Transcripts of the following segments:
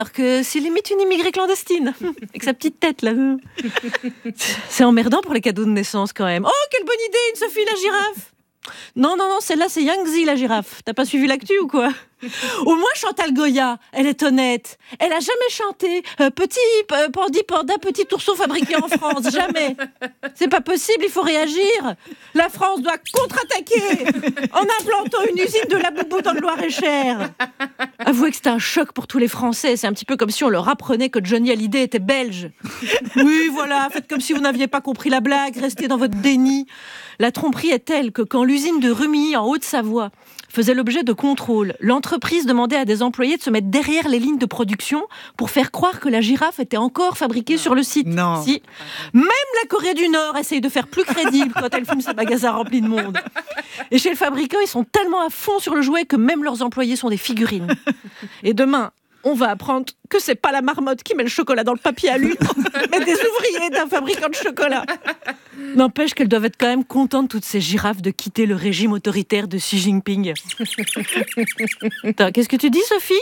Alors que c'est limite une immigrée clandestine, avec sa petite tête là. C'est emmerdant pour les cadeaux de naissance quand même. Oh, quelle bonne idée, une Sophie la girafe. Non, celle-là c'est Yangtze la girafe. T'as pas suivi l'actu ou quoi? Au moins Chantal Goya, elle est honnête. Elle a jamais chanté petit panda, petit ourson fabriqué en France, jamais. C'est pas possible, il faut réagir. La France doit contre-attaquer en implantant une usine de la boubou dans le Loir-et-Cher. Avouez que c'était un choc pour tous les Français. C'est un petit peu comme si on leur apprenait que Johnny Hallyday était belge. Oui, voilà, faites comme si vous n'aviez pas compris la blague, restez dans votre déni. La tromperie est telle que quand l'usine de Rumilly en Haute-Savoie faisait l'objet de contrôles, l'entreprise demandait à des employés de se mettre derrière les lignes de production pour faire croire que la girafe était encore fabriquée sur le site. Non. Si. Même la Corée du Nord essaye de faire plus crédible quand elle fume ses magasins remplis de monde. Et chez le fabricant, ils sont tellement à fond sur le jouet que même leurs employés sont des figurines. Et demain, on va apprendre que c'est pas la marmotte qui met le chocolat dans le papier alu, mais des ouvriers d'un fabricant de chocolat. N'empêche qu'elles doivent être quand même contentes, toutes ces girafes, de quitter le régime autoritaire de Xi Jinping. Attends, qu'est-ce que tu dis, Sophie?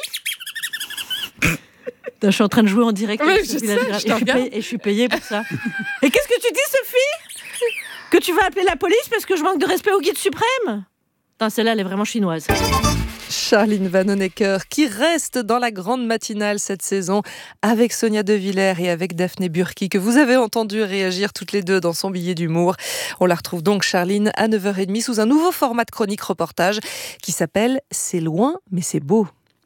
Je suis en train de jouer en direct avec Sophie la girafe, et je suis payée pour ça. Et qu'est-ce que tu dis, Sophie? Que tu vas appeler la police parce que je manque de respect au guide suprême? Putain, celle-là, elle est vraiment chinoise. Charline Vanhoenacker qui reste dans la grande matinale cette saison avec Sonia De Villers et avec Daphné Burki que vous avez entendu réagir toutes les deux dans son billet d'humour. On la retrouve donc Charline à 9h30 sous un nouveau format de chronique reportage qui s'appelle « C'est loin mais c'est beau ».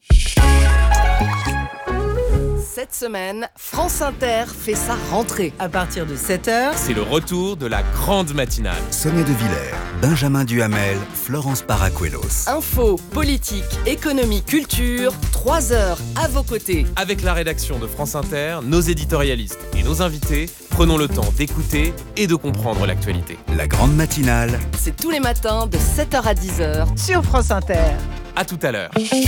Cette semaine, France Inter fait sa rentrée. À partir de 7h, c'est le retour de la grande matinale. Sonia De Villers, Benjamin Duhamel, Florence Paracuelos. Info, politique, économie, culture, 3 heures à vos côtés. Avec la rédaction de France Inter, nos éditorialistes et nos invités, prenons le temps d'écouter et de comprendre l'actualité. La grande matinale, c'est tous les matins de 7h à 10h. sur France Inter. À tout à l'heure.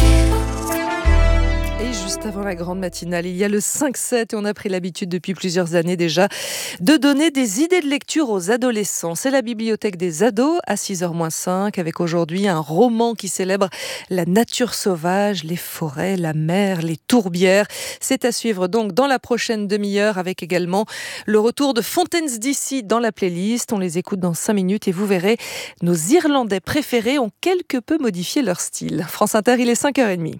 Et juste avant la grande matinale, il y a le 5-7 et on a pris l'habitude depuis plusieurs années déjà de donner des idées de lecture aux adolescents. C'est la bibliothèque des ados à 6h-5 avec aujourd'hui un roman qui célèbre la nature sauvage, les forêts, la mer, les tourbières. C'est à suivre donc dans la prochaine demi-heure avec également le retour de Fontaines d'ici dans la playlist. On les écoute dans 5 minutes et vous verrez, nos Irlandais préférés ont quelque peu modifié leur style. France Inter, il est 5h30.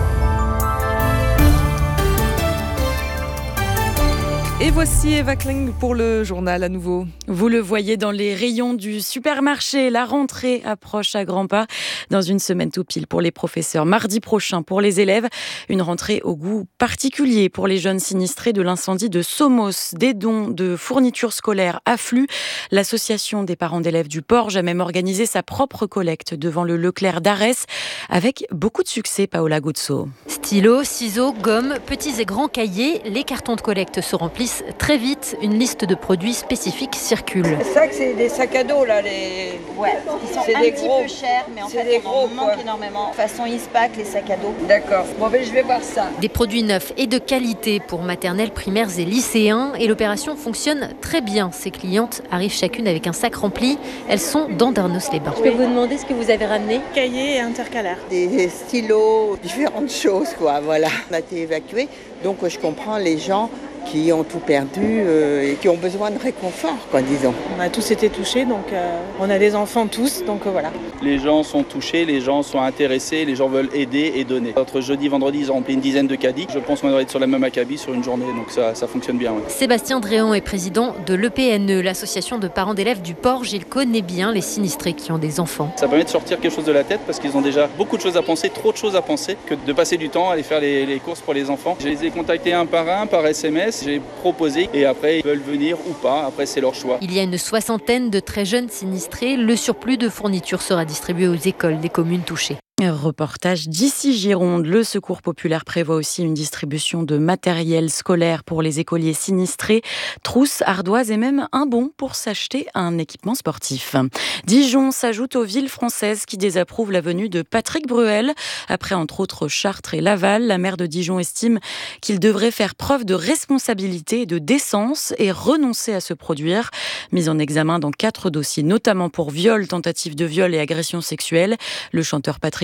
Et voici Eva Kling pour le journal à nouveau. Vous le voyez dans les rayons du supermarché, la rentrée approche à grands pas. Dans une semaine tout pile pour les professeurs, mardi prochain pour les élèves. Une rentrée au goût particulier pour les jeunes sinistrés de l'incendie de Somos. Des dons de fournitures scolaires affluent. L'association des parents d'élèves du Porge a même organisé sa propre collecte devant le Leclerc d'Arès avec beaucoup de succès, Paola Guzzo. Stylos, ciseaux, gommes, petits et grands cahiers, les cartons de collecte se remplissent très vite. Une liste de produits spécifiques circule. Ça, c'est des sacs à dos, là. Ouais, ils sont un petit peu chers, mais en fait, on en manque énormément. Façon Ispac, les sacs à dos. D'accord. Bon, ben, je vais voir ça. Des produits neufs et de qualité pour maternelles, primaires et lycéens. Et l'opération fonctionne très bien. Ces clientes arrivent chacune avec un sac rempli. Elles sont dans Darnos-les-Bains. Je peux vous demander ce que vous avez ramené? Cahiers et intercalaires. Des stylos, différentes choses, quoi. Voilà. On a été évacués, donc je comprends les gens qui ont tout perdu et qui ont besoin de réconfort, quoi, disons. On a tous été touchés, donc on a des enfants tous, donc voilà. Les gens sont touchés, les gens sont intéressés, les gens veulent aider et donner. Entre jeudi, vendredi, ils ont rempli une dizaine de caddies. Je pense qu'on devrait être sur la même acabit sur une journée, donc ça fonctionne bien. Ouais. Sébastien Dréan est président de l'EPNE, l'association de parents d'élèves du Porge. Il connaît bien les sinistrés qui ont des enfants. Ça permet de sortir quelque chose de la tête parce qu'ils ont déjà beaucoup de choses à penser, trop de choses à penser, que de passer du temps à aller faire les courses pour les enfants. Je les ai contactés un par SMS. J'ai proposé et après ils veulent venir ou pas, après c'est leur choix. Il y a une 60aine de très jeunes sinistrés. Le surplus de fournitures sera distribué aux écoles des communes touchées. Reportage d'ici Gironde. Le Secours populaire prévoit aussi une distribution de matériel scolaire pour les écoliers sinistrés, trousses, ardoises et même un bon pour s'acheter un équipement sportif. Dijon s'ajoute aux villes françaises qui désapprouvent la venue de Patrick Bruel. Après entre autres Chartres et Laval, la maire de Dijon estime qu'il devrait faire preuve de responsabilité et de décence et renoncer à se produire. Mis en examen dans 4 dossiers, notamment pour viol, tentative de viol et agression sexuelle. Le chanteur Patrick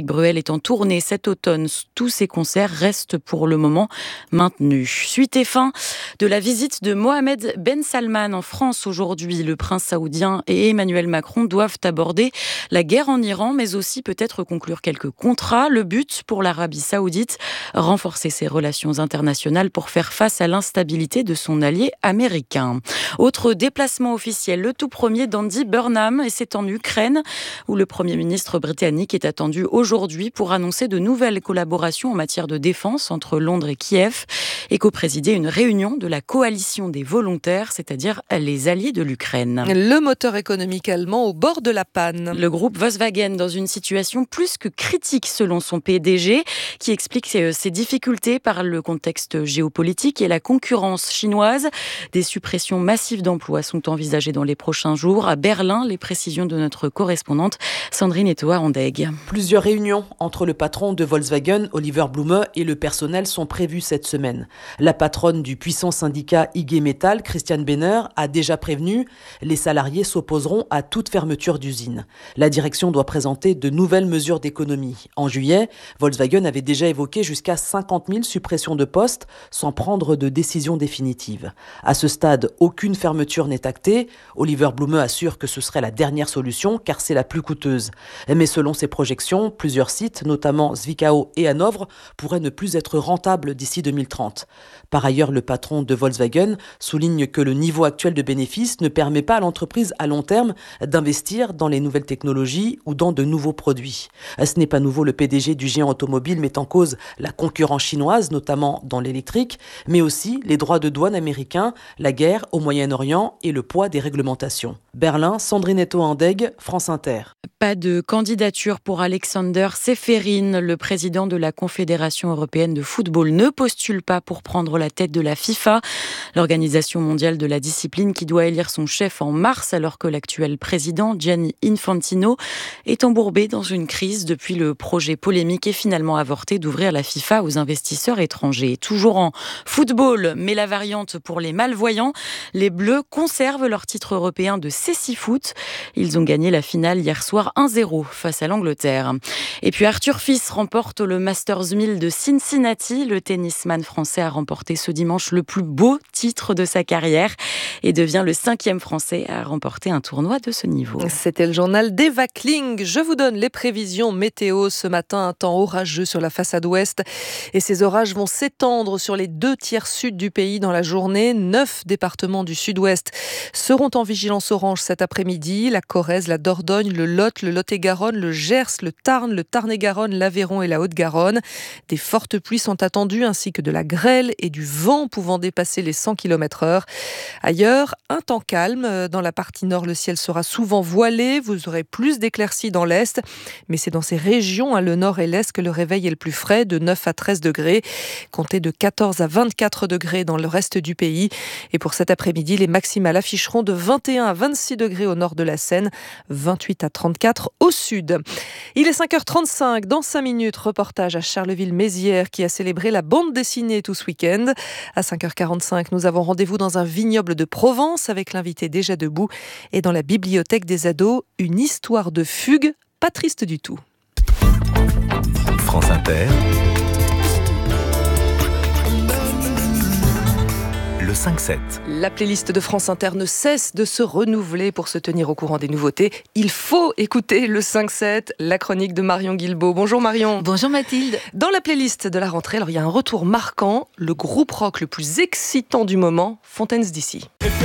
Patrick Bruel est en tournée cet automne. Tous ses concerts restent pour le moment maintenus. Suite et fin de la visite de Mohamed Ben Salman en France aujourd'hui. Le prince saoudien et Emmanuel Macron doivent aborder la guerre en Iran, mais aussi peut-être conclure quelques contrats. Le but pour l'Arabie saoudite, renforcer ses relations internationales pour faire face à l'instabilité de son allié américain. Autre déplacement officiel, le tout premier d'Andy Burnham, et c'est en Ukraine où le Premier ministre britannique est attendu aujourd'hui pour annoncer de nouvelles collaborations en matière de défense entre Londres et Kiev et co-présider une réunion de la coalition des volontaires, c'est-à-dire les alliés de l'Ukraine. Le moteur économique allemand au bord de la panne. Le groupe Volkswagen dans une situation plus que critique selon son PDG, qui explique ses difficultés par le contexte géopolitique et la concurrence chinoise. Des suppressions massives d'emplois sont envisagées dans les prochains jours. À Berlin, les précisions de notre correspondante Sandrine Etoa-Andeg. Plusieurs réunions entre le patron de Volkswagen, Oliver Blume, et le personnel sont prévues cette semaine. La patronne du puissant syndicat IG Metall, Christiane Benner, a déjà prévenu « Les salariés s'opposeront à toute fermeture d'usine ». La direction doit présenter de nouvelles mesures d'économie. En juillet, Volkswagen avait déjà évoqué jusqu'à 50 000 suppressions de postes sans prendre de décision définitive. À ce stade, aucune fermeture n'est actée. Oliver Blume assure que ce serait la dernière solution car c'est la plus coûteuse. Mais selon ses projections, plusieurs sites, notamment Zwickau et Hanovre, pourraient ne plus être rentables d'ici 2030. Par ailleurs, le patron de Volkswagen souligne que le niveau actuel de bénéfices ne permet pas à l'entreprise à long terme d'investir dans les nouvelles technologies ou dans de nouveaux produits. Ce n'est pas nouveau, le PDG du géant automobile met en cause la concurrence chinoise, notamment dans l'électrique, mais aussi les droits de douane américains, la guerre au Moyen-Orient et le poids des réglementations. Berlin, Sandrine Etoa-Andeg, France Inter. Pas de candidature pour Alexander Seferin. Le président de la Confédération européenne de football ne postule pas pour prendre la tête de la FIFA, l'organisation mondiale de la discipline qui doit élire son chef en mars, alors que l'actuel président Gianni Infantino est embourbé dans une crise depuis le projet polémique et finalement avorté d'ouvrir la FIFA aux investisseurs étrangers. Toujours en football, mais la variante pour les malvoyants, les Bleus conservent leur titre européen de cécifoot. Ils ont gagné la finale hier soir 1-0 face à l'Angleterre. Et puis Arthur Fils remporte le Masters 1000 de Cincinnati. Le tennisman français a remporté ce dimanche le plus beau titre de sa carrière et devient le 5e français à remporter un tournoi de ce niveau. C'était le journal d'Eva Kling. Je vous donne les prévisions météo ce matin. Un temps orageux sur la façade ouest et ces orages vont s'étendre sur les 2 tiers sud du pays dans la journée. 9 départements du sud-ouest seront en vigilance orange cet après-midi. La Corrèze, la Dordogne, le Lot, le Lot-et-Garonne, le Gers, le Tarn, le Tarn-et-Garonne, l'Aveyron et la Haute-Garonne. Des fortes pluies sont attendues ainsi que de la grêle et du vent pouvant dépasser les 100 km/h. Ailleurs, un temps calme. Dans la partie nord, le ciel sera souvent voilé. Vous aurez plus d'éclaircies dans l'est. Mais c'est dans ces régions, le nord et l'est, que le réveil est le plus frais, de 9 à 13 degrés. Comptez de 14 à 24 degrés dans le reste du pays. Et pour cet après-midi, les maximales afficheront de 21 à 26 degrés au nord de la Seine, 28 à 34 au sud. Il est 5h35. Dans 5 minutes, reportage à Charleville-Mézières qui a célébré la bande dessinée tout ce week-end. À 5h45, nous avons rendez-vous dans un vignoble de Provence avec l'invité déjà debout. Et dans la bibliothèque des ados, une histoire de fugue pas triste du tout. France Inter. Le 5-7. La playlist de France Inter ne cesse de se renouveler pour se tenir au courant des nouveautés. Il faut écouter le 5-7, la chronique de Marion Guilbault. Bonjour Marion. Bonjour Mathilde. Dans la playlist de la rentrée, alors il y a un retour marquant, le groupe rock le plus excitant du moment, Fontaines DC.